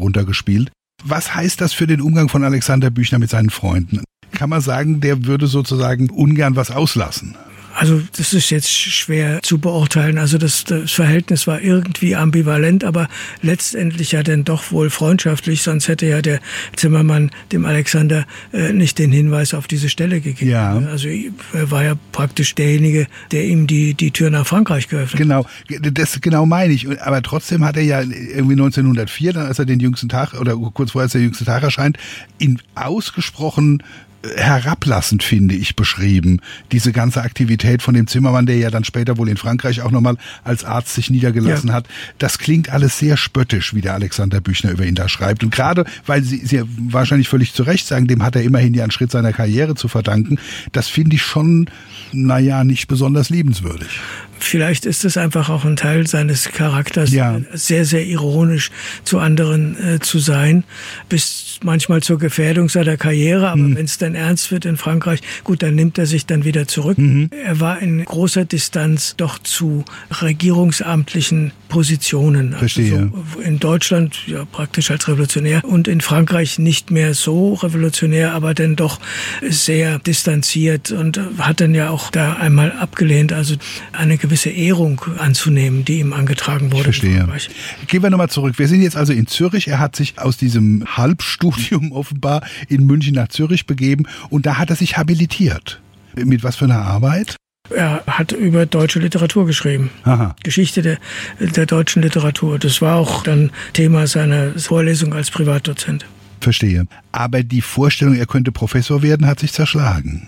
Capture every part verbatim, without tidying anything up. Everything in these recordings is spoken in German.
runtergespielt. Was heißt das für den Umgang von Alexander Büchner mit seinen Freunden? Kann man sagen, der würde sozusagen ungern was auslassen? Also das ist jetzt schwer zu beurteilen. Also das, das Verhältnis war irgendwie ambivalent, aber letztendlich ja dann doch wohl freundschaftlich. Sonst hätte ja der Zimmermann dem Alexander äh, nicht den Hinweis auf diese Stelle gegeben. Ja. Also er war ja praktisch derjenige, der ihm die, die Tür nach Frankreich geöffnet hat. Genau, das genau meine ich. Aber trotzdem hat er ja irgendwie neunzehnhundertvier, dann als er den jüngsten Tag, oder kurz vorher als der jüngste Tag erscheint, ihn ausgesprochen herablassend, finde ich, beschrieben. Diese ganze Aktivität von dem Zimmermann, der ja dann später wohl in Frankreich auch nochmal als Arzt sich niedergelassen ja. hat. Das klingt alles sehr spöttisch, wie der Alexander Büchner über ihn da schreibt. Und gerade, weil Sie, Sie wahrscheinlich völlig zu Recht sagen, dem hat er immerhin ja einen Schritt seiner Karriere zu verdanken. Das finde ich schon, naja, nicht besonders liebenswürdig. Vielleicht ist es einfach auch ein Teil seines Charakters, ja. sehr, sehr ironisch zu anderen äh, zu sein, bis manchmal zur Gefährdung seiner Karriere. Aber mhm. wenn es dann ernst wird in Frankreich, gut, dann nimmt er sich dann wieder zurück. Mhm. Er war in großer Distanz doch zu regierungsamtlichen Positionen. Verstehe. Also so in Deutschland ja praktisch als Revolutionär und in Frankreich nicht mehr so revolutionär, aber dann doch sehr distanziert und hat dann ja auch da einmal abgelehnt, also eine gewisse Ehrung anzunehmen, die ihm angetragen wurde. Ich verstehe. Gehen wir nochmal zurück. Wir sind jetzt also in Zürich. Er hat sich aus diesem Halbstudium offenbar in München nach Zürich begeben und da hat er sich habilitiert. Mit was für einer Arbeit? Er hat über deutsche Literatur geschrieben. Aha. Geschichte der, der deutschen Literatur. Das war auch dann Thema seiner Vorlesung als Privatdozent. Verstehe. Aber die Vorstellung, er könnte Professor werden, hat sich zerschlagen.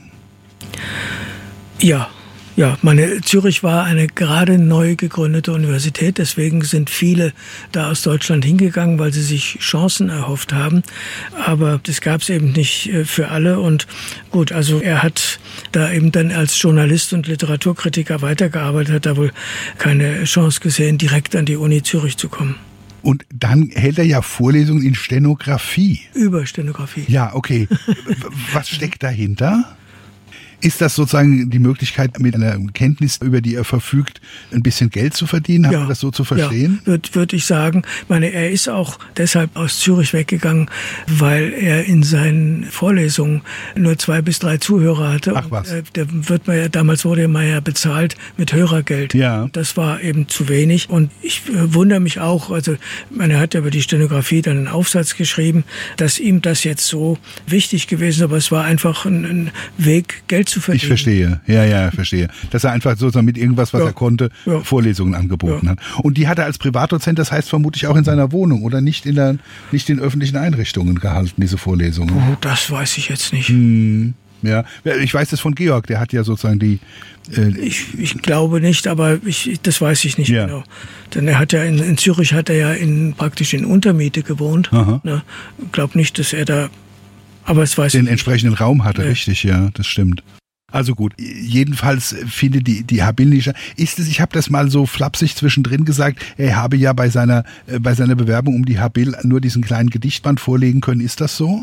Ja. Ja, meine Zürich war eine gerade neu gegründete Universität, deswegen sind viele da aus Deutschland hingegangen, weil sie sich Chancen erhofft haben. Aber das gab es eben nicht für alle. Und gut, also er hat da eben dann als Journalist und Literaturkritiker weitergearbeitet, hat da wohl keine Chance gesehen, direkt an die Uni Zürich zu kommen. Und dann hält er ja Vorlesungen in Stenografie. Über Stenografie. Ja, okay. Was steckt dahinter? Ist das sozusagen die Möglichkeit, mit einer Kenntnis, über die er verfügt, ein bisschen Geld zu verdienen? Hat ja, man das so zu verstehen? Ja, würde würd ich sagen. Ich meine, er ist auch deshalb aus Zürich weggegangen, weil er in seinen Vorlesungen nur zwei bis drei Zuhörer hatte. Ach was. Und, äh, der wird man ja, damals wurde man ja bezahlt mit Hörergeld. Ja. Das war eben zu wenig. Und ich äh, wundere mich auch, also man hat ja über die Stenografie dann einen Aufsatz geschrieben, dass ihm das jetzt so wichtig gewesen ist, aber es war einfach ein, ein Weg, Geld zu verdienen. Ich verstehe, ja, ja, verstehe. Dass er einfach sozusagen mit irgendwas, was ja. er konnte, ja. Vorlesungen angeboten ja. hat. Und die hat er als Privatdozent, das heißt vermutlich auch in seiner Wohnung oder nicht in der, nicht in öffentlichen Einrichtungen gehalten, diese Vorlesungen. Oh, das weiß ich jetzt nicht. Hm, ja, ich weiß das von Georg, der hat ja sozusagen die... Äh ich, ich glaube nicht, aber ich, das weiß ich nicht ja. genau. Denn er hat ja in, in Zürich hat er ja in, praktisch in Untermiete gewohnt. Ne? Ich glaube nicht, dass er da... Aber es weiß den ich entsprechenden nicht. Raum hatte, ja. richtig, ja, das stimmt. Also gut, jedenfalls finde die die Habil nicht, ist es, ich habe das mal so flapsig zwischendrin gesagt, er habe ja bei seiner äh, bei seiner Bewerbung um die Habil nur diesen kleinen Gedichtband vorlegen können, ist das so?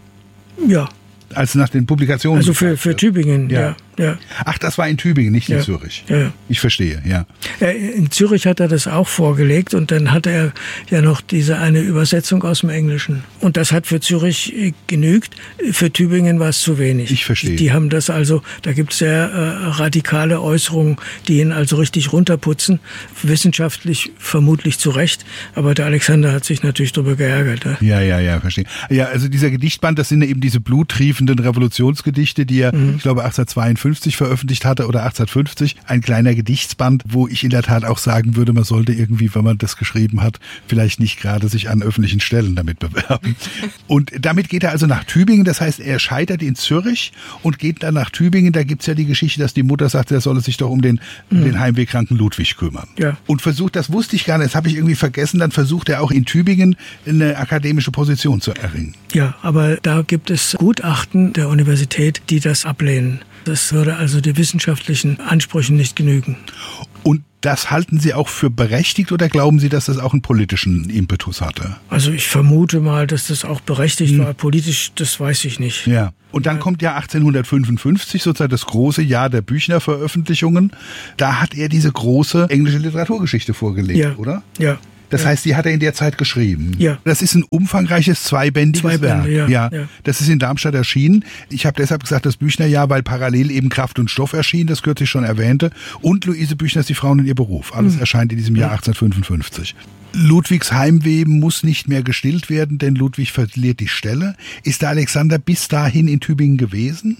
Ja. Als nach den Publikationen. Also für für Tübingen, ja. ja. Ja. Ach, das war in Tübingen, nicht in ja. Zürich. Ja, ja. Ich verstehe, ja. In Zürich hat er das auch vorgelegt und dann hatte er ja noch diese eine Übersetzung aus dem Englischen. Und das hat für Zürich genügt, für Tübingen war es zu wenig. Ich verstehe. Die, die haben das also, da gibt es sehr äh, radikale Äußerungen, die ihn also richtig runterputzen. Wissenschaftlich vermutlich zu Recht, aber der Alexander hat sich natürlich darüber geärgert. Ja, ja, ja, ja verstehe. Ja, also dieser Gedichtband, das sind ja eben diese bluttriefenden Revolutionsgedichte, die er, mhm. ich glaube, achtzehnhundertzweiundfünfzig veröffentlicht hatte oder achtzehnhundertfünfzig, ein kleiner Gedichtsband, wo ich in der Tat auch sagen würde, man sollte irgendwie, wenn man das geschrieben hat, vielleicht nicht gerade sich an öffentlichen Stellen damit bewerben. Und damit geht er also nach Tübingen, das heißt, er scheitert in Zürich und geht dann nach Tübingen, da gibt's ja die Geschichte, dass die Mutter sagt, er solle sich doch um den, mhm. den heimwehkranken Ludwig kümmern. Ja. Und versucht, das wusste ich gar nicht, das habe ich irgendwie vergessen, dann versucht er auch in Tübingen eine akademische Position zu erringen. Ja, aber da gibt es Gutachten der Universität, die das ablehnen. Das würde also den wissenschaftlichen Ansprüchen nicht genügen. Und das halten Sie auch für berechtigt oder glauben Sie, dass das auch einen politischen Impetus hatte? Also ich vermute mal, dass das auch berechtigt hm. war. Politisch, das weiß ich nicht. Ja. Und dann kommt ja achtzehnhundertfünfundfünfzig, sozusagen das große Jahr der Büchner-Veröffentlichungen. Da hat er diese große englische Literaturgeschichte vorgelegt, ja. oder? Ja. Das ja. heißt, die hat er in der Zeit geschrieben. Ja. Das ist ein umfangreiches zweibändiges Zwei Bände, Werk. Ja, ja. ja. Das ist in Darmstadt erschienen. Ich habe deshalb gesagt, das Büchnerjahr, weil parallel eben Kraft und Stoff erschien, das kürzlich schon erwähnte. Und Luise Büchners Die Frauen und ihr Beruf. Alles mhm. erscheint in diesem Jahr achtzehnhundertfünfundfünfzig. Ludwigs Heimweh muss nicht mehr gestillt werden, denn Ludwig verliert die Stelle. Ist der Alexander bis dahin in Tübingen gewesen?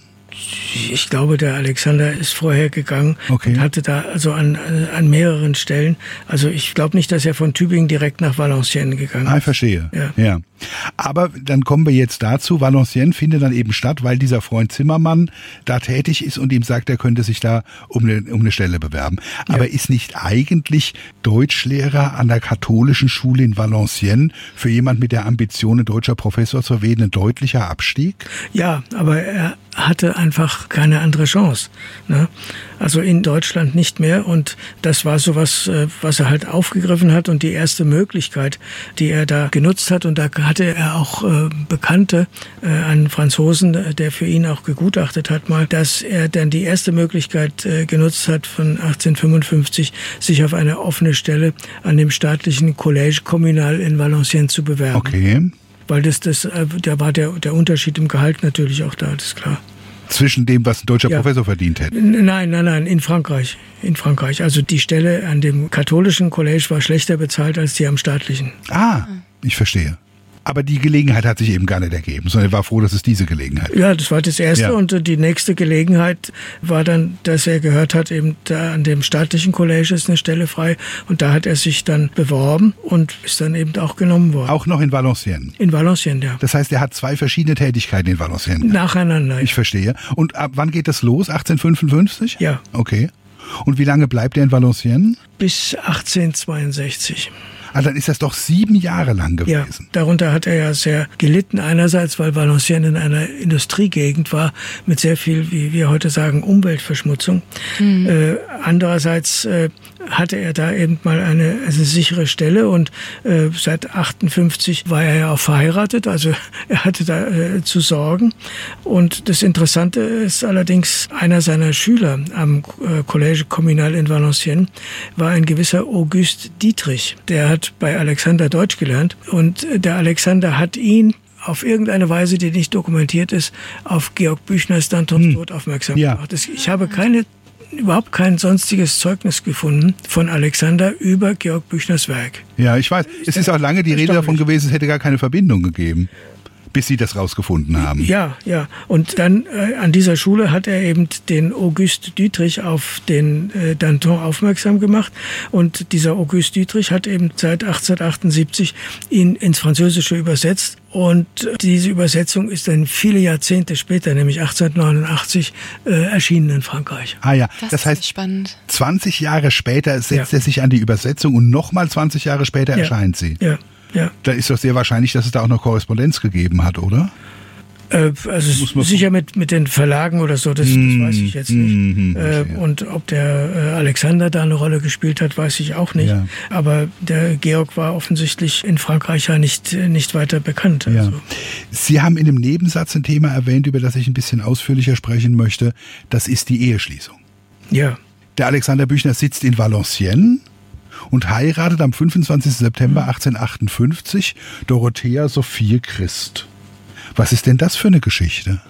Ich glaube, der Alexander ist vorher gegangen okay. und hatte da also an, an mehreren Stellen. Also ich glaube nicht, dass er von Tübingen direkt nach Valenciennes gegangen ist. Ah, ich verstehe. Ja. ja. Aber dann kommen wir jetzt dazu. Valenciennes findet dann eben statt, weil dieser Freund Zimmermann da tätig ist und ihm sagt, er könnte sich da um eine, um eine Stelle bewerben. Aber ja. ist nicht eigentlich Deutschlehrer an der katholischen Schule in Valenciennes für jemand mit der Ambition, ein deutscher Professor zu werden, ein deutlicher Abstieg? Ja, aber er hatte einfach keine andere Chance. Ne? Also in Deutschland nicht mehr. Und das war so was, was er halt aufgegriffen hat und die erste Möglichkeit, die er da genutzt hat. Und da hatte er auch äh, Bekannte, äh, einen Franzosen, der für ihn auch gegutachtet hat mal, dass er dann die erste Möglichkeit äh, genutzt hat von achtzehnhundertfünfundfünfzig, sich auf eine offene Stelle an dem staatlichen Collège Communal in Valenciennes zu bewerben. Okay. Weil das, das, da war der, der Unterschied im Gehalt natürlich auch da, das ist klar. Zwischen dem, was ein deutscher ja. Professor verdient hätte? Nein, nein, nein, in Frankreich. In Frankreich. Also die Stelle an dem katholischen Collège war schlechter bezahlt als die am staatlichen. Ah, ich verstehe. Aber die Gelegenheit hat sich eben gar nicht ergeben, sondern er war froh, dass es diese Gelegenheit war. Ja, das war das erste. Ja. Und die nächste Gelegenheit war dann, dass er gehört hat, eben da an dem staatlichen Collège ist eine Stelle frei. Und da hat er sich dann beworben und ist dann eben auch genommen worden. Auch noch in Valenciennes? In Valenciennes, ja. Das heißt, er hat zwei verschiedene Tätigkeiten in Valenciennes? Nacheinander. Ja. Ich verstehe. Und ab wann geht das los? achtzehnhundertfünfundfünfzig? Ja. Okay. Und wie lange bleibt er in Valenciennes? Bis achtzehnhundertzweiundsechzig. Ah, dann ist das doch sieben Jahre lang gewesen. Ja, darunter hat er ja sehr gelitten. Einerseits, weil Valenciennes in einer Industriegegend war mit sehr viel, wie wir heute sagen, Umweltverschmutzung. Mhm. Äh, andererseits äh, hatte er da eben mal eine, eine sichere Stelle und äh, seit achtundfünfzig war er ja auch verheiratet, also er hatte da äh, zu sorgen. Und das Interessante ist allerdings, einer seiner Schüler am äh, Collège Communal in Valenciennes war ein gewisser Auguste Dietrich. Der hat bei Alexander Deutsch gelernt und der Alexander hat ihn auf irgendeine Weise, die nicht dokumentiert ist, auf Georg Büchners Dantons hm. Tod aufmerksam ja. gemacht. Ich habe keine, überhaupt kein sonstiges Zeugnis gefunden von Alexander über Georg Büchners Werk. Ja, ich weiß. Es ist auch lange die Rede davon gewesen, es hätte gar keine Verbindung gegeben, bis Sie das rausgefunden haben. Ja, ja. Und dann äh, an dieser Schule hat er eben den Auguste Dietrich auf den äh, Danton aufmerksam gemacht. Und dieser Auguste Dietrich hat eben seit achtzehnhundertachtundsiebzig ihn ins Französische übersetzt. Und diese Übersetzung ist dann viele Jahrzehnte später, nämlich achtzehnhundertneunundachtzig, äh, erschienen in Frankreich. Ah ja, das, das heißt, ist spannend. zwanzig Jahre später setzt ja. er sich an die Übersetzung und nochmal zwanzig Jahre später ja. erscheint sie. Ja. Ja. Da ist doch sehr wahrscheinlich, dass es da auch noch Korrespondenz gegeben hat, oder? Äh, also sicher mit, mit den Verlagen oder so, das, das mm, weiß ich jetzt nicht. Mm, äh, und ob der äh, Alexander da eine Rolle gespielt hat, weiß ich auch nicht. Ja. Aber der Georg war offensichtlich in Frankreich ja nicht, nicht weiter bekannt. Ja. Also. Sie haben in einem Nebensatz ein Thema erwähnt, über das ich ein bisschen ausführlicher sprechen möchte. Das ist die Eheschließung. Ja. Der Alexander Büchner sitzt in Valenciennes und heiratet am fünfundzwanzigsten September achtzehnhundertachtundfünfzig Dorothea Sophie Christ. Was ist denn das für eine Geschichte?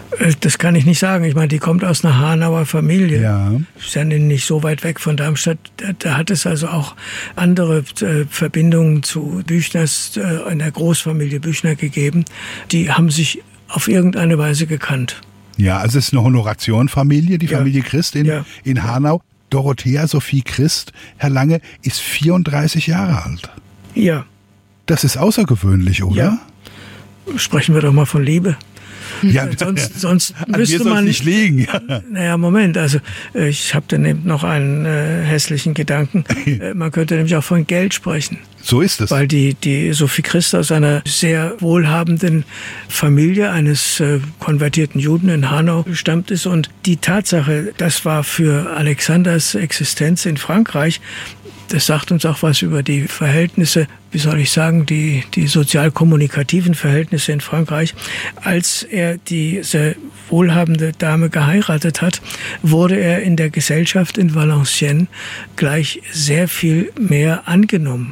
Das kann ich nicht sagen. Ich meine, die kommt aus einer Hanauer Familie. Ja. Ist ja nicht so weit weg von Darmstadt. Da, da hat es also auch andere äh, Verbindungen zu Büchners, äh, in der Großfamilie Büchner gegeben. Die haben sich auf irgendeine Weise gekannt. Ja, also es ist eine Honoration-Familie, die ja. Familie Christ in, ja. in Hanau. Dorothea Sophie Christ, Herr Lange, ist vierunddreißig Jahre alt. Ja. Das ist außergewöhnlich, oder? Ja. Sprechen wir doch mal von Liebe. Ja, sonst sonst an müsste mir man nicht liegen. Ja. Naja, Moment, also ich habe dann eben noch einen äh, hässlichen Gedanken. Äh, man könnte nämlich auch von Geld sprechen. So ist es. Weil die, die Sophie Christ aus einer sehr wohlhabenden Familie eines äh, konvertierten Juden in Hanau stammt ist. Und die Tatsache, das war für Alexanders Existenz in Frankreich, das sagt uns auch was über die Verhältnisse, wie soll ich sagen, die, die sozial-kommunikativen Verhältnisse in Frankreich. Als er diese wohlhabende Dame geheiratet hat, wurde er in der Gesellschaft in Valenciennes gleich sehr viel mehr angenommen. Aha.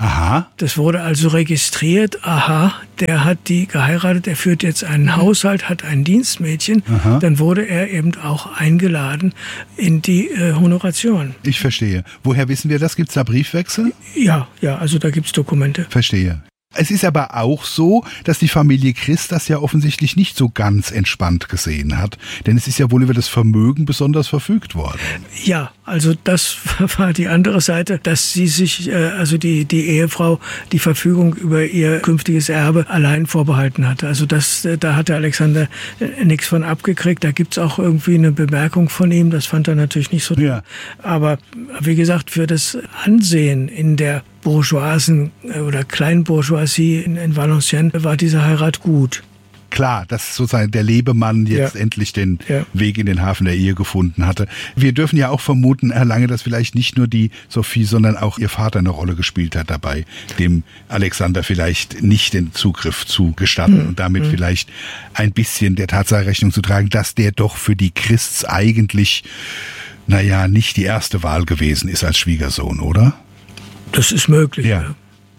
Ja. Das wurde also registriert. Aha, der hat die geheiratet, er führt jetzt einen mhm. Haushalt, hat ein Dienstmädchen. Aha. Dann wurde er eben auch eingeladen in die äh, Honoration. Ich verstehe. Woher wissen wir das? Gibt es da Briefwechsel? Ja, ja, also da gibt es Dokumente. Verstehe. Es ist aber auch so, dass die Familie Christ das ja offensichtlich nicht so ganz entspannt gesehen hat. Denn es ist ja wohl über das Vermögen besonders verfügt worden. Ja, also das war die andere Seite, dass sie sich, also die, die Ehefrau, die Verfügung über ihr künftiges Erbe allein vorbehalten hatte. Also das, da hatte Alexander nichts von abgekriegt. Da gibt's auch irgendwie eine Bemerkung von ihm. Das fand er natürlich nicht so. Ja. Aber wie gesagt, für das Ansehen in der Bourgeoisen oder Kleinbourgeoisie in, in Valenciennes war diese Heirat gut. Klar, dass sozusagen der Lebemann jetzt ja. endlich den ja. Weg in den Hafen der Ehe gefunden hatte. Wir dürfen ja auch vermuten, Herr Lange, dass vielleicht nicht nur die Sophie, sondern auch ihr Vater eine Rolle gespielt hat dabei, dem Alexander vielleicht nicht den Zugriff zu gestatten mhm. und damit mhm. vielleicht ein bisschen der Tatsache Rechnung zu tragen, dass der doch für die Christs eigentlich, naja, nicht die erste Wahl gewesen ist als Schwiegersohn, oder? Das ist möglich, ja. ja.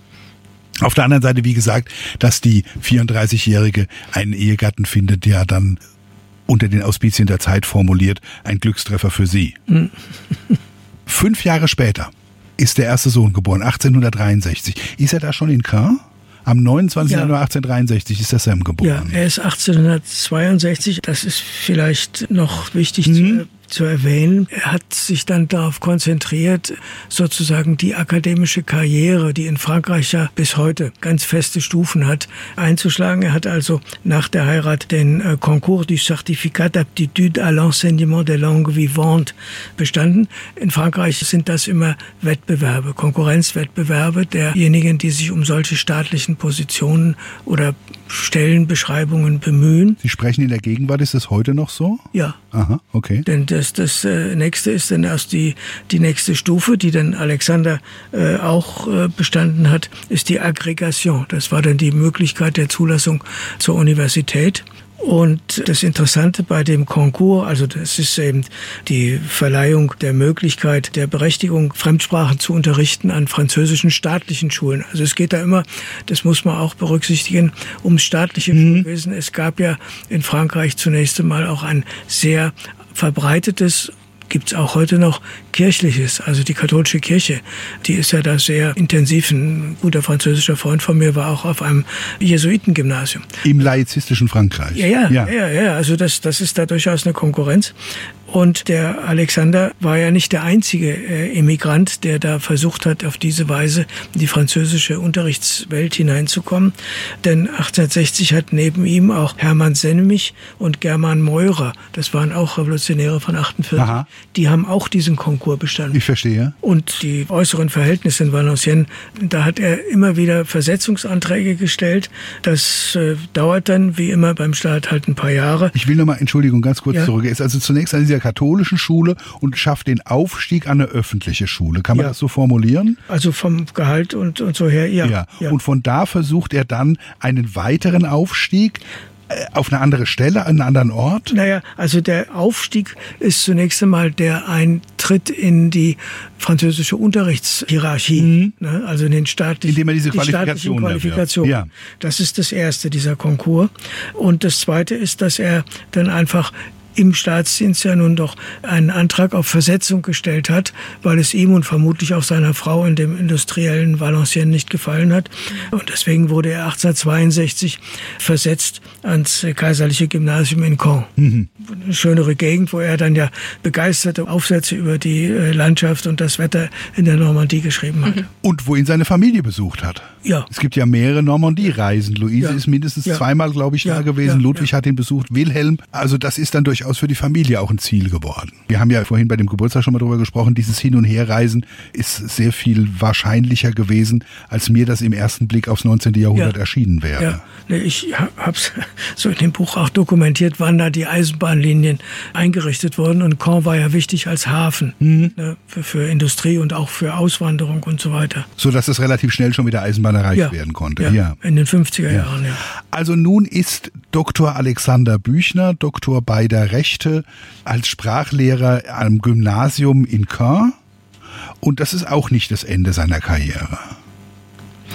Auf der anderen Seite, wie gesagt, dass die vierunddreißigjährige einen Ehegatten findet, der dann unter den Auspizien der Zeit formuliert, ein Glückstreffer für sie. Mhm. Fünf Jahre später ist der erste Sohn geboren, achtzehnhundertdreiundsechzig. Ist er da schon in Caen? Am neunundzwanzigsten Januar achtzehnhundertdreiundsechzig ist der Sam geboren. Ja, er ist achtzehnhundertzweiundsechzig. Das ist vielleicht noch wichtig mhm. zu zu erwähnen. Er hat sich dann darauf konzentriert, sozusagen die akademische Karriere, die in Frankreich ja bis heute ganz feste Stufen hat, einzuschlagen. Er hat also nach der Heirat den äh, Concours du Certificat d'aptitude à l'enseignement des langues vivantes bestanden. In Frankreich sind das immer Wettbewerbe, Konkurrenzwettbewerbe derjenigen, die sich um solche staatlichen Positionen oder Stellenbeschreibungen bemühen. Sie sprechen in der Gegenwart, ist das heute noch so? Ja. Aha, okay. Denn das, das äh, nächste ist dann erst die, die nächste Stufe, die dann Alexander äh, auch äh, bestanden hat, ist die Agrégation. Das war dann die Möglichkeit der Zulassung zur Universität. Und das Interessante bei dem Concours, also das ist eben die Verleihung der Möglichkeit der Berechtigung, Fremdsprachen zu unterrichten an französischen staatlichen Schulen. Also es geht da immer, das muss man auch berücksichtigen, ums staatliche mhm. Schulwesen. Es gab ja in Frankreich zunächst einmal auch ein sehr verbreitetes, gibt's auch heute noch kirchliches, also die katholische Kirche, die ist ja da sehr intensiv. Ein guter französischer Freund von mir war auch auf einem Jesuitengymnasium. Im laizistischen Frankreich. Ja, ja, ja, ja, ja. Also das, das ist da durchaus eine Konkurrenz. Und der Alexander war ja nicht der einzige äh, Immigrant, der da versucht hat, auf diese Weise in die französische Unterrichtswelt hineinzukommen. Denn achtzehnhundertsechzig hat neben ihm auch Hermann Sennemich und German Meurer, das waren auch Revolutionäre von achtundvierzig, Aha. die haben auch diesen Konkurs bestanden. Ich verstehe. Und die äußeren Verhältnisse in Valenciennes, da hat er immer wieder Versetzungsanträge gestellt. Das äh, dauert dann, wie immer beim Staat, halt ein paar Jahre. Ich will nochmal, Entschuldigung, ganz kurz ja. zurück. Er ist also zunächst an dieser katholischen Schule und schafft den Aufstieg an eine öffentliche Schule. Kann man ja. das so formulieren? Also vom Gehalt und, und so her, ja. ja. ja. Und von da versucht er dann einen weiteren Aufstieg auf eine andere Stelle, an einen anderen Ort? Naja, also der Aufstieg ist zunächst einmal der Eintritt in die französische Unterrichtshierarchie, mhm. ne? Also in den staatlichen, indem er diese die Qualifikation, Qualifikation. Ja. Das ist das erste, dieser Konkurs. Und das zweite ist, dass er dann einfach im Staatsdienst ja nun doch einen Antrag auf Versetzung gestellt hat, weil es ihm und vermutlich auch seiner Frau in dem industriellen Valenciennes nicht gefallen hat. Und deswegen wurde er achtzehnhundertzweiundsechzig versetzt ans kaiserliche Gymnasium in Caen. Mhm. Eine schönere Gegend, wo er dann ja begeisterte Aufsätze über die Landschaft und das Wetter in der Normandie geschrieben hat. Und wo ihn seine Familie besucht hat. Ja. Es gibt ja mehrere Normandie-Reisen. Luise ja. ist mindestens ja. zweimal, glaube ich, ja. da gewesen. Ja. Ludwig ja. hat ihn besucht, Wilhelm. Also das ist dann durchaus für die Familie auch ein Ziel geworden. Wir haben ja vorhin bei dem Geburtstag schon mal drüber gesprochen, dieses Hin- und Herreisen ist sehr viel wahrscheinlicher gewesen, als mir das im ersten Blick aufs neunzehnte Jahrhundert ja. erschienen wäre. Ja. Nee, ich habe es so in dem Buch auch dokumentiert, wann da die Eisenbahnlinien eingerichtet wurden. Und Caen war ja wichtig als Hafen mhm. ne, für, für Industrie und auch für Auswanderung und so weiter. So dass es relativ schnell schon mit der Eisenbahn erreicht ja. werden konnte. Ja. ja, in den fünfziger ja. Jahren, ja. Also nun ist Doktor Alexander Büchner, Doktor beider Rechte, als Sprachlehrer am Gymnasium in Caen. Und das ist auch nicht das Ende seiner Karriere.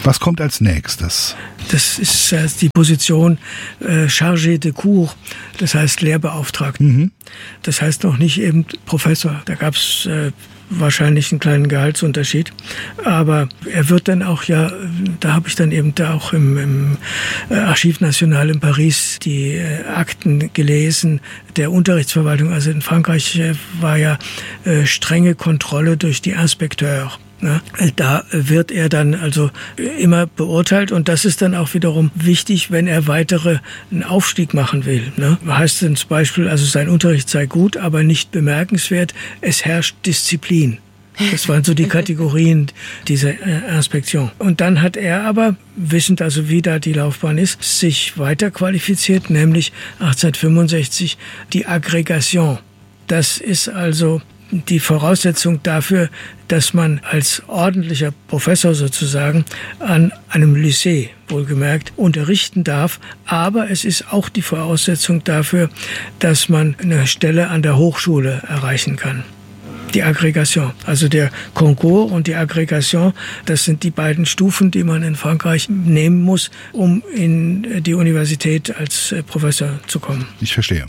Was kommt als nächstes? Das ist äh, die Position äh, Chargé de Cours, das heißt Lehrbeauftragter. Mhm. Das heißt noch nicht eben Professor. Da gab es äh, wahrscheinlich einen kleinen Gehaltsunterschied. Aber er wird dann auch ja, da habe ich dann eben da auch im, im Archiv National in Paris die äh, Akten gelesen der Unterrichtsverwaltung. Also in Frankreich äh, war ja äh, strenge Kontrolle durch die Inspekteurs. Ja, da wird er dann also immer beurteilt und das ist dann auch wiederum wichtig, wenn er weitere einen Aufstieg machen will. Ne? Heißt dann zum Beispiel, also sein Unterricht sei gut, aber nicht bemerkenswert, es herrscht Disziplin. Das waren so die Kategorien dieser Inspektion. Und dann hat er aber, wissend also wie da die Laufbahn ist, sich weiter qualifiziert, nämlich achtzehnhundertfünfundsechzig die Agrégation. Das ist also die Voraussetzung dafür, dass man als ordentlicher Professor sozusagen an einem Lycée, wohlgemerkt, unterrichten darf. Aber es ist auch die Voraussetzung dafür, dass man eine Stelle an der Hochschule erreichen kann. Die Agrégation, also der Concours und die Agrégation, das sind die beiden Stufen, die man in Frankreich nehmen muss, um in die Universität als Professor zu kommen. Ich verstehe.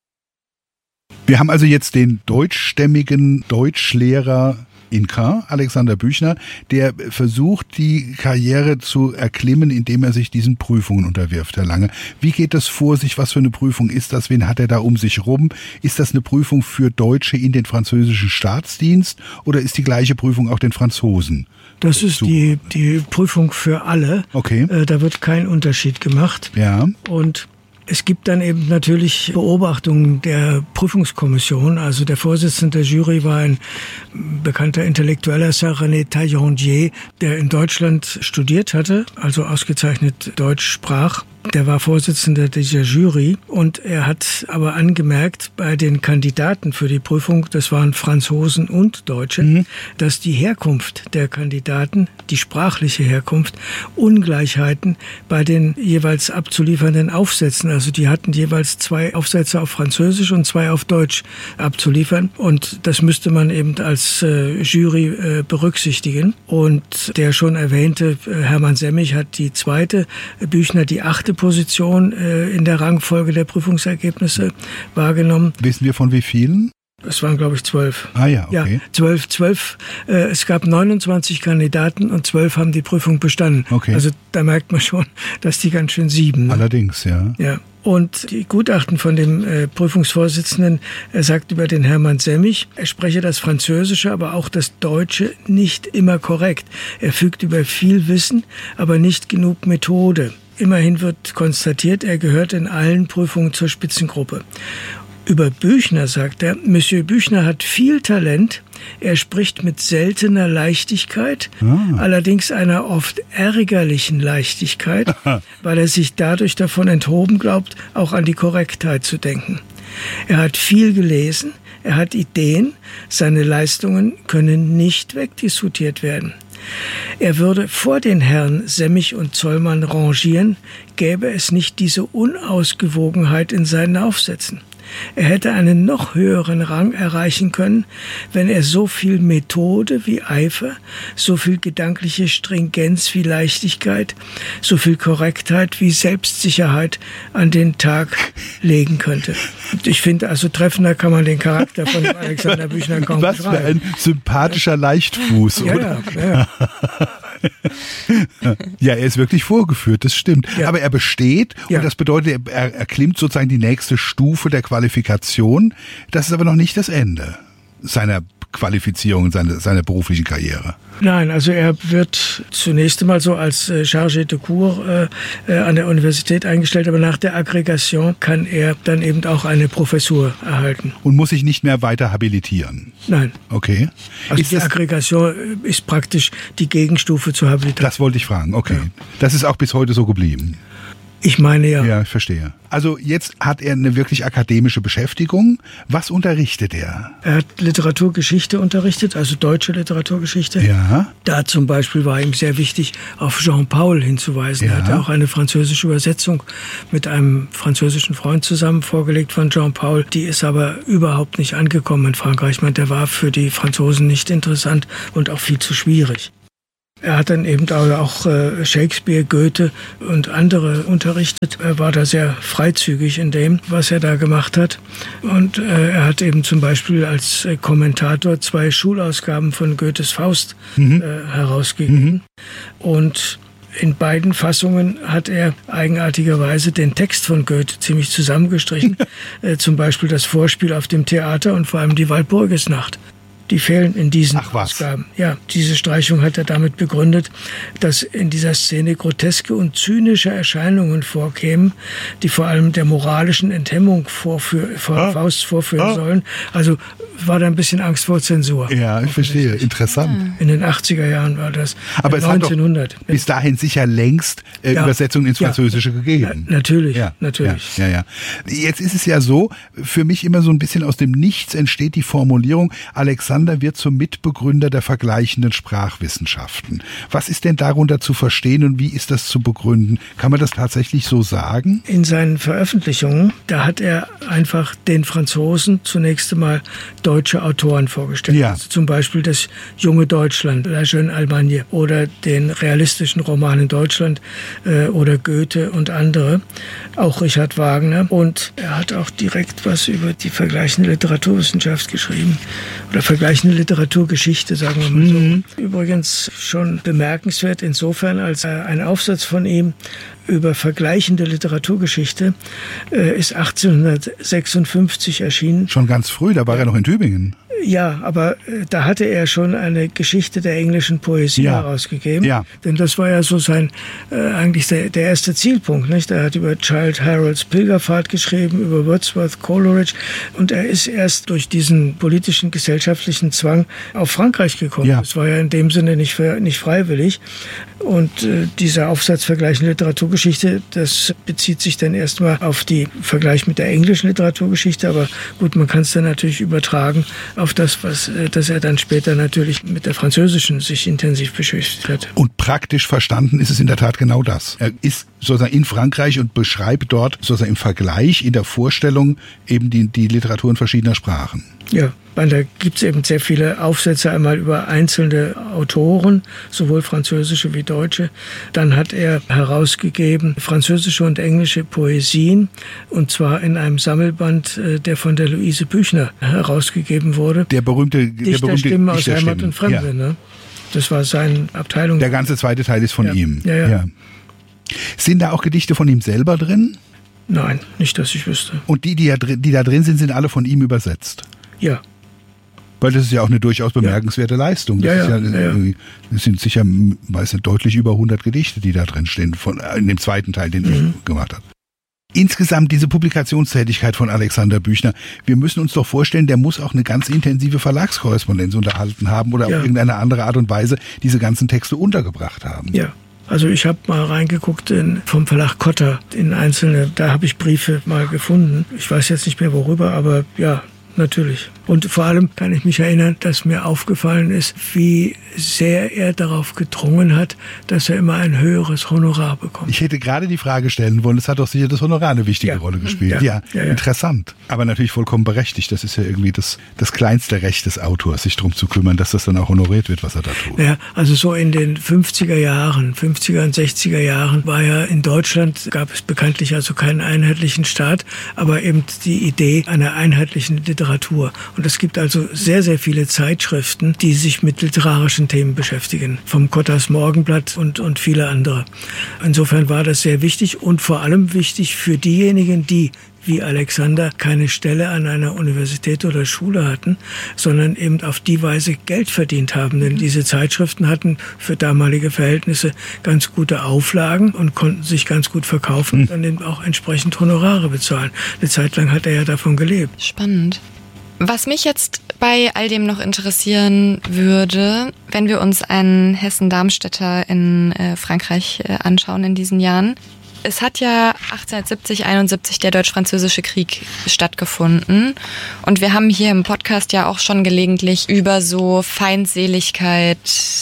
Wir haben also jetzt den deutschstämmigen Deutschlehrer in Caen, Alexander Büchner, der versucht, die Karriere zu erklimmen, indem er sich diesen Prüfungen unterwirft, Herr Lange. Wie geht das vor sich? Was für eine Prüfung ist das? Wen hat er da um sich rum? Ist das eine Prüfung für Deutsche in den französischen Staatsdienst oder ist die gleiche Prüfung auch den Franzosen? Das ist die, die Prüfung für alle. Okay. Da wird kein Unterschied gemacht. Ja. Und es gibt dann eben natürlich Beobachtungen der Prüfungskommission. Also der Vorsitzende der Jury war ein bekannter Intellektueller, René Taillandier, der in Deutschland studiert hatte, also ausgezeichnet Deutsch sprach. Der war Vorsitzender dieser Jury und er hat aber angemerkt bei den Kandidaten für die Prüfung, das waren Franzosen und Deutsche, mhm. dass die Herkunft der Kandidaten, die sprachliche Herkunft, Ungleichheiten bei den jeweils abzuliefernden Aufsätzen, also die hatten jeweils zwei Aufsätze auf Französisch und zwei auf Deutsch abzuliefern und das müsste man eben als äh, Jury äh, berücksichtigen. Und der schon erwähnte äh, Hermann Semmig hat die zweite, äh, Büchner die achte Position äh, in der Rangfolge der Prüfungsergebnisse wahrgenommen. Wissen wir von wie vielen? Es waren, glaube ich, zwölf. Ah ja, okay. Ja, zwölf, zwölf. Äh, es gab neunundzwanzig Kandidaten und zwölf haben die Prüfung bestanden. Okay. Also da merkt man schon, dass die ganz schön sieben. Ne? Allerdings, ja. Ja. Und die Gutachten von dem äh, Prüfungsvorsitzenden, er sagt über den Hermann Semmig, er spreche das Französische, aber auch das Deutsche nicht immer korrekt. Er fügt über viel Wissen, aber nicht genug Methode. Immerhin wird konstatiert, er gehört in allen Prüfungen zur Spitzengruppe. Über Büchner sagt er, Monsieur Büchner hat viel Talent, er spricht mit seltener Leichtigkeit, ah. allerdings einer oft ärgerlichen Leichtigkeit, weil er sich dadurch davon enthoben glaubt, auch an die Korrektheit zu denken. Er hat viel gelesen, er hat Ideen, seine Leistungen können nicht wegdiskutiert werden. Er würde vor den Herren Semmig und Zollmann rangieren, gäbe es nicht diese Unausgewogenheit in seinen Aufsätzen. Er hätte einen noch höheren Rang erreichen können, wenn er so viel Methode wie Eifer, so viel gedankliche Stringenz wie Leichtigkeit, so viel Korrektheit wie Selbstsicherheit an den Tag legen könnte. Und ich finde, also treffender kann man den Charakter von Alexander Büchner kaum Was beschreiben. Was für ein sympathischer Leichtfuß, ja, oder? Ja, ja. Ja, er ist wirklich vorgeführt, das stimmt. Ja. Aber er besteht und ja. das bedeutet, er erklimmt sozusagen die nächste Stufe der Qualifikation. Das ist aber noch nicht das Ende seiner Qualifizierung, seiner, seiner beruflichen Karriere. Nein, also er wird zunächst einmal so als äh, Chargé de Cours äh, äh, an der Universität eingestellt, aber nach der Agrégation kann er dann eben auch eine Professur erhalten. Und muss sich nicht mehr weiter habilitieren? Nein. Okay. Also ist die Agrégation ist praktisch die Gegenstufe zur Habilitation. Das wollte ich fragen, okay. Ja. Das ist auch bis heute so geblieben? Ich meine ja. Ja, ich verstehe. Also jetzt hat er eine wirklich akademische Beschäftigung. Was unterrichtet er? Er hat Literaturgeschichte unterrichtet, also deutsche Literaturgeschichte. Ja. Da zum Beispiel war ihm sehr wichtig, auf Jean Paul hinzuweisen. Ja. Er hat auch eine französische Übersetzung mit einem französischen Freund zusammen vorgelegt von Jean Paul. Die ist aber überhaupt nicht angekommen in Frankreich. Ich meine, der war für die Franzosen nicht interessant und auch viel zu schwierig. Er hat dann eben auch Shakespeare, Goethe und andere unterrichtet. Er war da sehr freizügig in dem, was er da gemacht hat. Und er hat eben zum Beispiel als Kommentator zwei Schulausgaben von Goethes Faust mhm. herausgegeben. Mhm. Und in beiden Fassungen hat er eigenartigerweise den Text von Goethe ziemlich zusammengestrichen. äh, zum Beispiel das Vorspiel auf dem Theater und vor allem die Walpurgisnacht. Die fehlen in diesen Ach was. Ausgaben. Ja, diese Streichung hat er damit begründet, dass in dieser Szene groteske und zynische Erscheinungen vorkämen, die vor allem der moralischen Enthemmung vorführ, vor ah. Faust vorführen ah. sollen. Also war da ein bisschen Angst vor Zensur. Ja, ich verstehe. Interessant. In den achtziger Jahren war das. Aber es neunzehnhundert. Hat doch bis dahin sicher längst äh, ja. Übersetzungen ins Französische ja. gegeben. Ja, natürlich, ja. natürlich. Ja, ja, ja. Jetzt ist es ja so, für mich immer so ein bisschen aus dem Nichts entsteht die Formulierung, Alexander wird zum Mitbegründer der vergleichenden Sprachwissenschaften. Was ist denn darunter zu verstehen und wie ist das zu begründen? Kann man das tatsächlich so sagen? In seinen Veröffentlichungen, da hat er einfach den Franzosen zunächst einmal deutsche Autoren vorgestellt. Ja. Also zum Beispiel das junge Deutschland, La Jeune Allemagne, oder den realistischen Roman in Deutschland äh, oder Goethe und andere, auch Richard Wagner. Und er hat auch direkt was über die vergleichende Literaturwissenschaft geschrieben oder vergleichende Literaturgeschichte, sagen wir mal so. Mhm. Übrigens schon bemerkenswert insofern, als ein Aufsatz von ihm über vergleichende Literaturgeschichte äh, ist achtzehnhundertsechsundfünfzig erschienen. Schon ganz früh, da war er noch in Tübingen. Ja, aber äh, da hatte er schon eine Geschichte der englischen Poesie ja. herausgegeben. Ja. Denn das war ja so sein, äh, eigentlich der, der erste Zielpunkt, nicht? Er hat über Childe Harolds Pilgerfahrt geschrieben, über Wordsworth Coleridge. Und er ist erst durch diesen politischen, gesellschaftlichen Zwang auf Frankreich gekommen. Ja. Das war ja in dem Sinne nicht, nicht freiwillig. Und äh, dieser Aufsatz vergleichende Literaturgeschichte, das bezieht sich dann erstmal auf die Vergleich mit der englischen Literaturgeschichte. Aber gut, man kann es dann natürlich übertragen auf das, was, äh, dass er dann später natürlich mit der französischen sich intensiv beschäftigt hat. Und praktisch verstanden ist es in der Tat genau das. Er ist sozusagen in Frankreich und beschreibt dort sozusagen im Vergleich, in der Vorstellung eben die, die Literaturen verschiedener Sprachen. Ja, weil da gibt es eben sehr viele Aufsätze einmal über einzelne Autoren, sowohl französische wie deutsche. Dann hat er herausgegeben französische und englische Poesien, und zwar in einem Sammelband, der von der Luise Büchner herausgegeben wurde. Der berühmte Dichterstimmen aus Heimat und Fremde, ja. ne? Das war seine Abteilung. Der ganze zweite Teil ist von ja. ihm. Ja, ja. ja. Sind da auch Gedichte von ihm selber drin? Nein, nicht, dass ich wüsste. Und die, die, ja, die da drin sind, sind alle von ihm übersetzt? Ja. Weil das ist ja auch eine durchaus bemerkenswerte ja. Leistung. Das, ja, ist ja, ja, ja. das sind sicher, weiß nicht, deutlich über hundert Gedichte, die da drin stehen, von, in dem zweiten Teil, den mhm. er gemacht hat. Insgesamt diese Publikationstätigkeit von Alexander Büchner, wir müssen uns doch vorstellen, der muss auch eine ganz intensive Verlagskorrespondenz unterhalten haben oder ja. auf irgendeine andere Art und Weise diese ganzen Texte untergebracht haben. Ja. Also ich habe mal reingeguckt in, vom Verlag Cotta in einzelne, da habe ich Briefe mal gefunden. Ich weiß jetzt nicht mehr worüber, aber ja, natürlich. Und vor allem kann ich mich erinnern, dass mir aufgefallen ist, wie sehr er darauf gedrungen hat, dass er immer ein höheres Honorar bekommt. Ich hätte gerade die Frage stellen wollen, es hat doch sicher das Honorar eine wichtige ja. Rolle gespielt. Ja. Ja. Ja, ja, ja, interessant. Aber natürlich vollkommen berechtigt. Das ist ja irgendwie das, das kleinste Recht des Autors, sich darum zu kümmern, dass das dann auch honoriert wird, was er da tut. Ja, also so in den fünfziger Jahren, fünfziger und sechziger Jahren war ja in Deutschland, gab es bekanntlich also keinen einheitlichen Staat, aber eben die Idee einer einheitlichen Literatur. Und es gibt also sehr, sehr viele Zeitschriften, die sich mit literarischen Themen beschäftigen. Vom Cottas Morgenblatt und, und viele andere. Insofern war das sehr wichtig und vor allem wichtig für diejenigen, die wie Alexander keine Stelle an einer Universität oder Schule hatten, sondern eben auf die Weise Geld verdient haben. Denn diese Zeitschriften hatten für damalige Verhältnisse ganz gute Auflagen und konnten sich ganz gut verkaufen und dann eben auch entsprechend Honorare bezahlen. Eine Zeit lang hat er ja davon gelebt. Spannend. Was mich jetzt bei all dem noch interessieren würde, wenn wir uns einen Hessen-Darmstädter in äh, Frankreich äh, anschauen in diesen Jahren. Es hat ja achtzehnhundertsiebzig, einundsiebzig der Deutsch-Französische Krieg stattgefunden. Und wir haben hier im Podcast ja auch schon gelegentlich über so Feindseligkeit,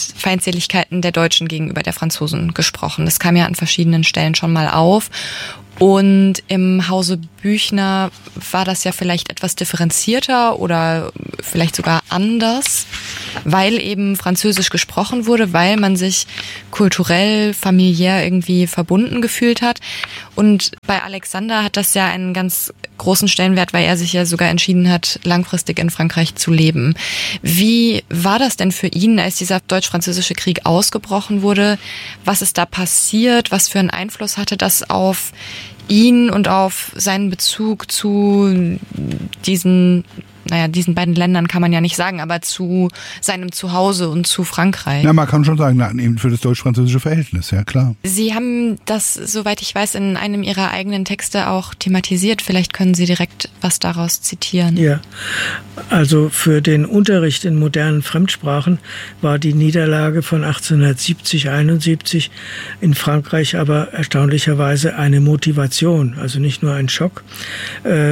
Feindseligkeiten der Deutschen gegenüber der Franzosen gesprochen. Das kam ja an verschiedenen Stellen schon mal auf. Und im Hause Büchner war das ja vielleicht etwas differenzierter oder vielleicht sogar anders, weil eben Französisch gesprochen wurde, weil man sich kulturell, familiär irgendwie verbunden gefühlt hat. Und bei Alexander hat das ja einen ganz großen Stellenwert, weil er sich ja sogar entschieden hat, langfristig in Frankreich zu leben. Wie war das denn für ihn, als dieser deutsch-französische Krieg ausgebrochen wurde? Was ist da passiert? Was für einen Einfluss hatte das auf ihn und auf seinen Bezug zu diesen, naja, diesen beiden Ländern kann man ja nicht sagen, aber zu seinem Zuhause und zu Frankreich? Ja, man kann schon sagen, na, eben für das deutsch-französische Verhältnis, ja klar. Sie haben das, soweit ich weiß, in einem Ihrer eigenen Texte auch thematisiert. Vielleicht können Sie direkt was daraus zitieren. Ja, also für den Unterricht in modernen Fremdsprachen war die Niederlage von achtzehnhundertsiebzig, einundsiebzig in Frankreich aber erstaunlicherweise eine Motivation, also nicht nur ein Schock. Äh,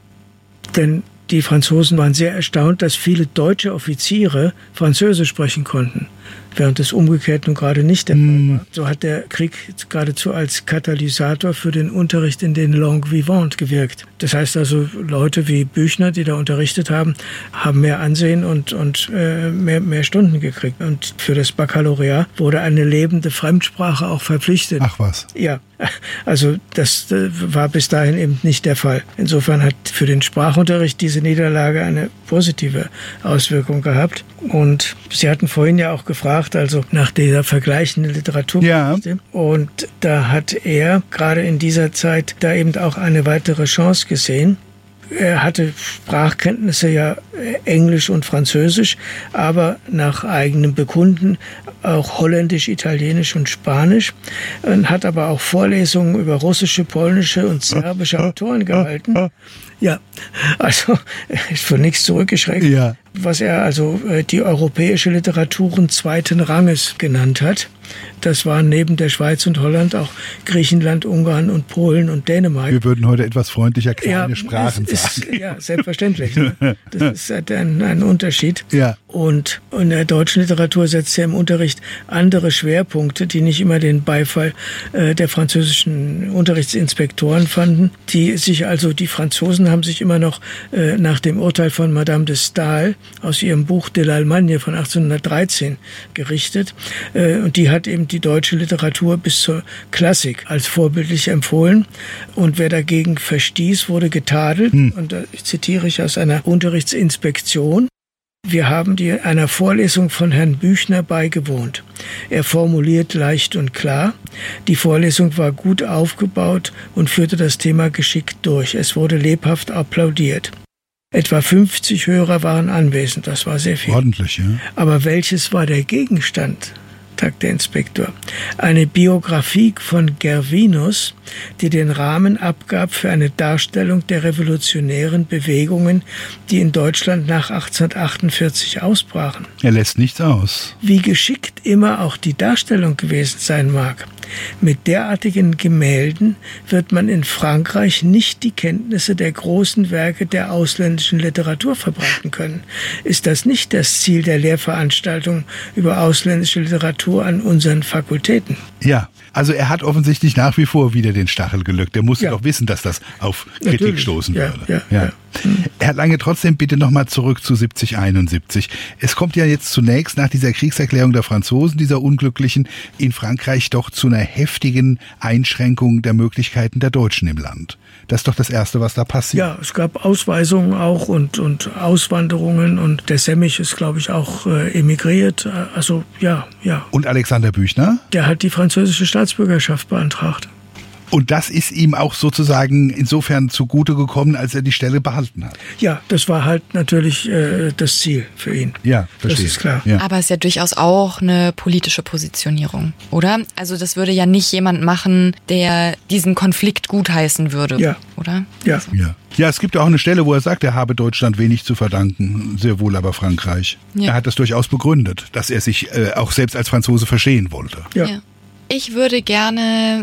denn die Franzosen waren sehr erstaunt, dass viele deutsche Offiziere Französisch sprechen konnten, während es umgekehrt nun gerade nicht der Fall war. So hat der Krieg geradezu als Katalysator für den Unterricht in den Langues vivantes gewirkt. Das heißt also, Leute wie Büchner, die da unterrichtet haben, haben mehr Ansehen und, und äh, mehr, mehr Stunden gekriegt. Und für das Baccalaureat wurde eine lebende Fremdsprache auch verpflichtet. Ach was. Ja, also das äh, war bis dahin eben nicht der Fall. Insofern hat für den Sprachunterricht diese Niederlage eine positive Auswirkung gehabt. Und Sie hatten vorhin ja auch gefragt, also nach dieser vergleichenden Literatur. Ja. Und da hat er gerade in dieser Zeit da eben auch eine weitere Chance gesehen. Er hatte Sprachkenntnisse ja Englisch und Französisch, aber nach eigenem Bekunden auch Holländisch, Italienisch und Spanisch. Und hat aber auch Vorlesungen über russische, polnische und serbische Autoren gehalten. Ja, also er ist von nichts zurückgeschreckt. Ja. Was er also die europäische Literaturen zweiten Ranges genannt hat. Das waren neben der Schweiz und Holland auch Griechenland, Ungarn und Polen und Dänemark. Wir würden heute etwas freundlicher kleine ja, Sprachen ist, sagen. Ja, selbstverständlich. Ne? Das ist ein, ein Unterschied. Ja. Und in der deutschen Literatur setzt er im Unterricht andere Schwerpunkte, die nicht immer den Beifall äh, der französischen Unterrichtsinspektoren fanden. Die sich also, die Franzosen haben sich immer noch äh, nach dem Urteil von Madame de Staël aus ihrem Buch de l'Allemagne von achtzehnhundertdreizehn gerichtet. Äh, und die hat eben die deutsche Literatur bis zur Klassik als vorbildlich empfohlen. Und wer dagegen verstieß, wurde getadelt. Hm. Und da zitiere ich aus einer Unterrichtsinspektion. Wir haben die einer Vorlesung von Herrn Büchner beigewohnt. Er formuliert leicht und klar. Die Vorlesung war gut aufgebaut und führte das Thema geschickt durch. Es wurde lebhaft applaudiert. Etwa fünfzig Hörer waren anwesend, das war sehr viel. Ordentlich, ja. Aber welches war der Gegenstand? Tagt der Inspektor. Eine Biografie von Gervinus, die den Rahmen abgab für eine Darstellung der revolutionären Bewegungen, die in Deutschland nach achtzehnhundertachtundvierzig ausbrachen. Er lässt nichts aus. Wie geschickt immer auch die Darstellung gewesen sein mag, mit derartigen Gemälden wird man in Frankreich nicht die Kenntnisse der großen Werke der ausländischen Literatur verbreiten können. Ist das nicht das Ziel der Lehrveranstaltung über ausländische Literatur an unseren Fakultäten? Ja, also er hat offensichtlich nach wie vor wieder den Stachel gelückt. Er musste Ja. doch wissen, dass das auf Kritik Natürlich. stoßen Ja, würde. ja, ja. Herr Lange, trotzdem bitte nochmal zurück zu siebzig, einundsiebzig. Es kommt ja jetzt zunächst nach dieser Kriegserklärung der Franzosen, dieser Unglücklichen, in Frankreich doch zu einer heftigen Einschränkung der Möglichkeiten der Deutschen im Land. Das ist doch das Erste, was da passiert. Ja, es gab Ausweisungen auch und, und Auswanderungen und der Semmich ist, glaube ich, auch äh, emigriert. Also ja, ja. Und Alexander Büchner? Der hat die französische Staatsbürgerschaft beantragt. Und das ist ihm auch sozusagen insofern zugute gekommen, als er die Stelle behalten hat. Ja, das war halt natürlich äh, das Ziel für ihn. Ja, verstehe. Das ist klar. Ja. Aber es ist ja durchaus auch eine politische Positionierung, oder? Also das würde ja nicht jemand machen, der diesen Konflikt gutheißen würde, Ja. oder? Ja. Also. Ja. Ja, es gibt ja auch eine Stelle, wo er sagt, er habe Deutschland wenig zu verdanken, sehr wohl aber Frankreich. Ja. Er hat das durchaus begründet, dass er sich äh, auch selbst als Franzose verstehen wollte. Ja. Ja. Ich würde gerne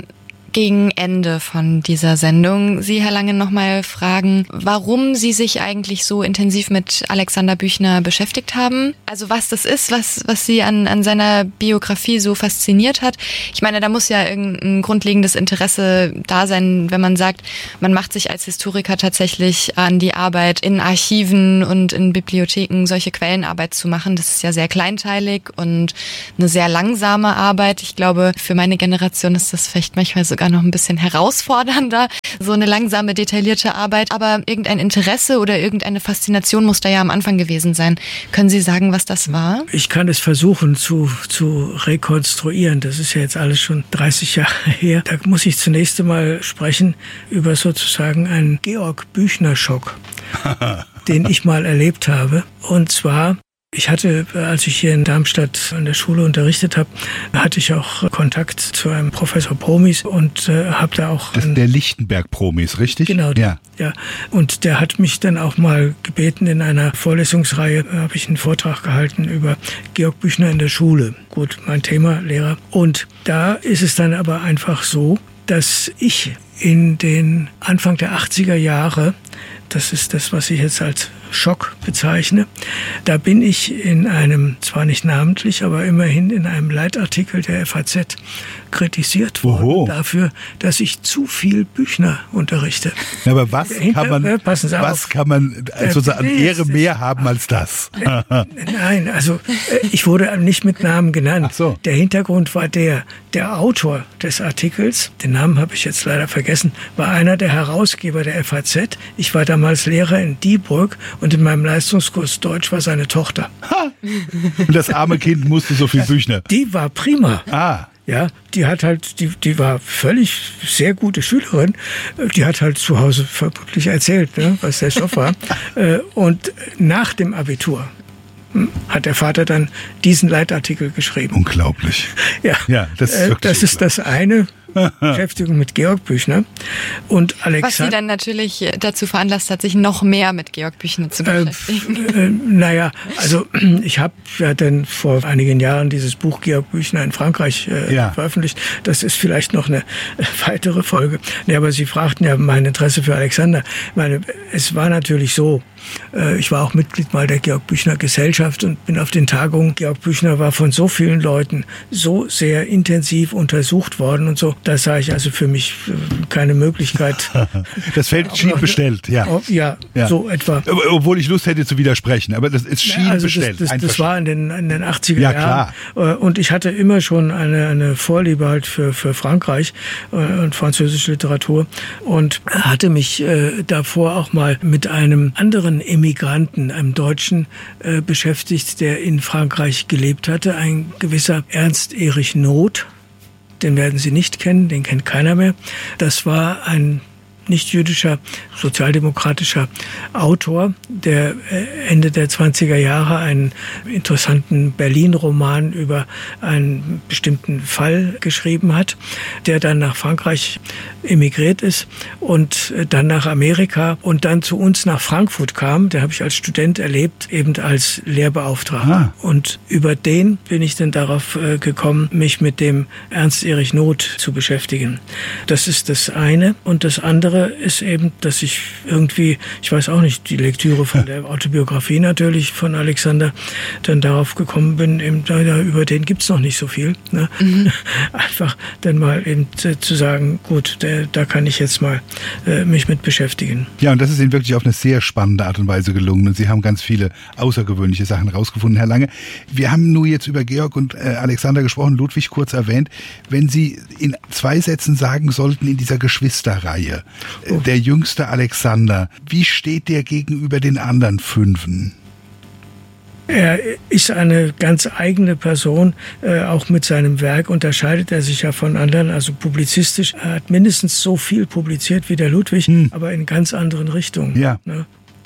gegen Ende von dieser Sendung Sie, Herr Langen, nochmal fragen, warum Sie sich eigentlich so intensiv mit Alexander Büchner beschäftigt haben. Also was das ist, was, was Sie an, an seiner Biografie so fasziniert hat. Ich meine, da muss ja irgendein grundlegendes Interesse da sein, wenn man sagt, man macht sich als Historiker tatsächlich an die Arbeit in Archiven und in Bibliotheken, solche Quellenarbeit zu machen. Das ist ja sehr kleinteilig und eine sehr langsame Arbeit. Ich glaube, für meine Generation ist das vielleicht manchmal sogar noch ein bisschen herausfordernder, so eine langsame, detaillierte Arbeit. Aber irgendein Interesse oder irgendeine Faszination muss da ja am Anfang gewesen sein. Können Sie sagen, was das war? Ich kann es versuchen zu, zu rekonstruieren. Das ist ja jetzt alles schon dreißig Jahre her. Da muss ich zunächst einmal sprechen über sozusagen einen Georg-Büchner-Schock, den ich mal erlebt habe. Und zwar, ich hatte, als ich hier in Darmstadt an der Schule unterrichtet habe, hatte ich auch Kontakt zu einem Professor Promis und äh, habe da auch... Das ist der Lichtenberg-Promis, richtig? Genau, ja. ja. Und der hat mich dann auch mal gebeten, in einer Vorlesungsreihe habe ich einen Vortrag gehalten über Georg Büchner in der Schule. Gut, mein Thema, Lehrer. Und da ist es dann aber einfach so, dass ich in den Anfang der achtziger Jahre, das ist das, was ich jetzt als Schock bezeichne, da bin ich in einem, zwar nicht namentlich, aber immerhin in einem Leitartikel der F A Z kritisiert worden Oho. dafür, dass ich zu viel Büchner unterrichte. Ja, aber was Hinter, kann man, äh, passen Sie was auf. kann man also an Nee, Ehre es- mehr haben als das? Nein, also äh, ich wurde nicht mit Namen genannt. Ach so. Der Hintergrund war der, der Autor des Artikels, den Namen habe ich jetzt leider vergessen, war einer der Herausgeber der F A Z. Ich war damals Lehrer in Dieburg und in meinem Leistungskurs Deutsch war seine Tochter. Und das arme Kind musste so viel Büchner. Die war prima. Ah, Ja, die hat halt, die, die war völlig sehr gute Schülerin. Die hat halt zu Hause vermutlich erzählt, ne, was der Stoff war. Äh, Und nach dem Abitur hm, hat der Vater dann diesen Leitartikel geschrieben. unglaublich. Ja, Ja, das ist äh, wirklich das ist das eine. Beschäftigung mit Georg Büchner und Was Sie Alexander. dann natürlich dazu veranlasst hat, sich noch mehr mit Georg Büchner zu Äh, beschäftigen. äh, naja, also ich habe ja dann vor einigen Jahren dieses Buch Georg Büchner in Frankreich äh, Ja. veröffentlicht. Das ist vielleicht noch eine äh, weitere Folge. Nee, aber Sie fragten ja mein Interesse für Alexander. Ich meine, es war natürlich so, äh, ich war auch Mitglied mal der Georg Büchner Gesellschaft und bin auf den Tagungen. Georg Büchner war von so vielen Leuten so sehr intensiv untersucht worden und so. Da sah ich also für mich äh, keine Möglichkeit. Das Feld schien bestellt, ja. Oh, ja, Ja. so etwa. Aber- Obwohl ich Lust hätte zu widersprechen, aber das ist schien Also bestellt. das, das, das war in den, in den achtziger Ja, Jahren. Äh, Und ich hatte immer schon eine, eine Vorliebe halt für, für Frankreich äh, und französische Literatur und hatte mich äh, davor auch mal mit einem anderen Emigranten, einem Deutschen, äh, beschäftigt, der in Frankreich gelebt hatte, ein gewisser Ernst Erich Noth. Den werden Sie nicht kennen, den kennt keiner mehr. Das war ein nicht-jüdischer, sozialdemokratischer Autor, der Ende der zwanziger Jahre einen interessanten Berlin-Roman über einen bestimmten Fall geschrieben hat, der dann nach Frankreich emigriert ist und dann nach Amerika und dann zu uns nach Frankfurt kam. Den habe ich als Student erlebt, eben als Lehrbeauftragter. Ah. Und über den bin ich dann darauf äh, gekommen, mich mit dem Ernst Erich Noth zu beschäftigen. Das ist das eine. Und das andere ist eben, dass ich irgendwie, ich weiß auch nicht, die Lektüre von der Autobiografie natürlich von Alexander, dann darauf gekommen bin, eben, ja, über den gibt's noch nicht so viel. Ne? Mhm. Einfach dann mal eben zu, zu sagen, gut, der, da kann ich jetzt mal äh, mich mit beschäftigen. Ja, und das ist Ihnen wirklich auf eine sehr spannende Art und Weise gelungen. Und Sie haben ganz viele außergewöhnliche Sachen rausgefunden, Herr Lange. Wir haben nur jetzt über Georg und äh, Alexander gesprochen, Ludwig kurz erwähnt. Wenn Sie in zwei Sätzen sagen sollten, in dieser Geschwisterreihe, äh, der jüngste Alexander, wie steht der gegenüber den anderen Fünfen? Er ist eine ganz eigene Person, äh, auch mit seinem Werk unterscheidet er sich ja von anderen, also publizistisch. Er hat mindestens so viel publiziert wie der Ludwig, hm. aber in ganz anderen Richtungen. Ja. Ne?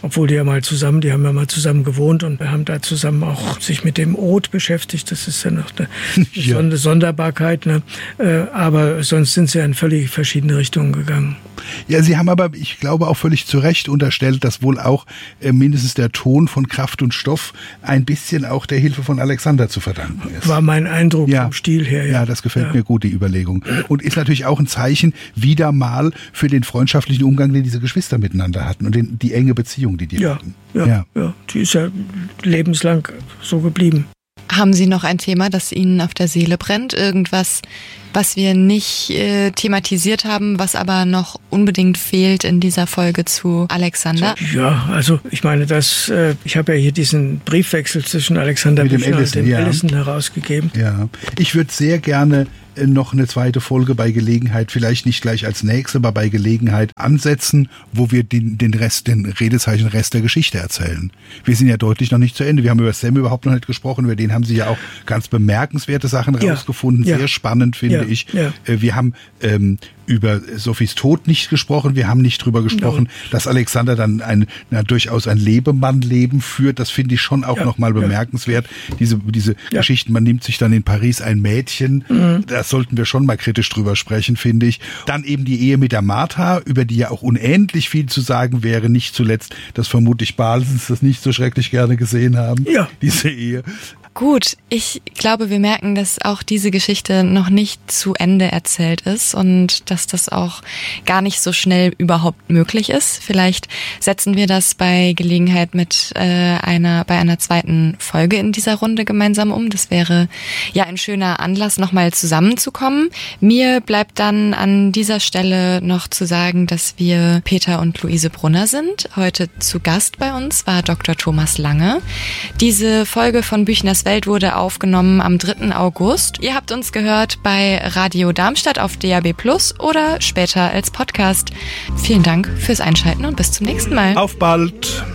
obwohl die ja mal zusammen, die haben ja mal zusammen gewohnt und haben da zusammen auch sich mit dem Oth beschäftigt. Das ist ja noch eine ja. Sonderbarkeit, ne? Aber sonst sind sie ja in völlig verschiedene Richtungen gegangen. Ja, Sie haben aber, ich glaube, auch völlig zu Recht unterstellt, dass wohl auch äh, mindestens der Ton von Kraft und Stoff ein bisschen auch der Hilfe von Alexander zu verdanken ist. War mein Eindruck ja. vom Stil her. Ja, ja das gefällt ja. mir gut, die Überlegung. Und ist natürlich auch ein Zeichen wieder mal für den freundschaftlichen Umgang, den diese Geschwister miteinander hatten und den, die enge Beziehung, die die ja. hatten. Ja, ja, ja, die ist ja lebenslang so geblieben. Haben Sie noch ein Thema, das Ihnen auf der Seele brennt? Irgendwas, was wir nicht äh, thematisiert haben, was aber noch unbedingt fehlt in dieser Folge zu Alexander? Ja, also ich meine, das, äh, ich habe ja hier diesen Briefwechsel zwischen Alexander Mit dem Büchner Ellison, und dem ja. Ellison herausgegeben. Ja, ich würde sehr gerne noch eine zweite Folge bei Gelegenheit, vielleicht nicht gleich als nächste, aber bei Gelegenheit ansetzen, wo wir den, den Rest, den Redezeichen Rest der Geschichte erzählen. Wir sind ja deutlich noch nicht zu Ende. Wir haben über Sam überhaupt noch nicht gesprochen. Über den haben Sie ja auch ganz bemerkenswerte Sachen ja. rausgefunden. Ja. Sehr spannend, finde ja. ich. Ja. Wir haben ähm, über Sophies Tod nicht gesprochen. Wir haben nicht drüber gesprochen, no. dass Alexander dann ein, na, durchaus ein Lebemann-Leben führt. Das finde ich schon auch ja. nochmal bemerkenswert. Ja. Diese, diese ja. Geschichten, man nimmt sich dann in Paris ein Mädchen. Mhm. Da sollten wir schon mal kritisch drüber sprechen, finde ich. Dann eben die Ehe mit der Martha, über die ja auch unendlich viel zu sagen wäre. Nicht zuletzt, dass vermutlich Balsens das nicht so schrecklich gerne gesehen haben. Ja. Diese Ehe. Gut, ich glaube, wir merken, dass auch diese Geschichte noch nicht zu Ende erzählt ist und dass das auch gar nicht so schnell überhaupt möglich ist. Vielleicht setzen wir das bei Gelegenheit mit äh, einer bei einer zweiten Folge in dieser Runde gemeinsam um. Das wäre ja ein schöner Anlass, nochmal zusammenzukommen. Mir bleibt dann an dieser Stelle noch zu sagen, dass wir Peter und Luise Brunner sind. Heute zu Gast bei uns war Doktor Thomas Lange. Diese Folge von Büchners Welt wurde aufgenommen am dritten August. Ihr habt uns gehört bei Radio Darmstadt auf D A B Plus oder später als Podcast. Vielen Dank fürs Einschalten und bis zum nächsten Mal. Auf bald!